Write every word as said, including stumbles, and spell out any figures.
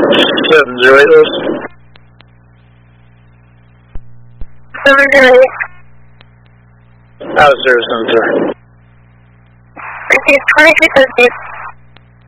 Seven zero eight, Lewis. Seven zero eight. Out of service, I'm sorry. Received twenty-three seventeen.